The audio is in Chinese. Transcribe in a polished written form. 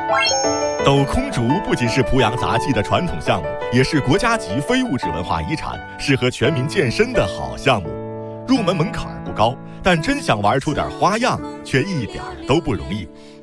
抖空竹不仅是濮阳杂技的传统项目，也是国家级非物质文化遗产，适合全民健身的好项目。入门门槛不高，但真想玩出点花样，却一点都不容易。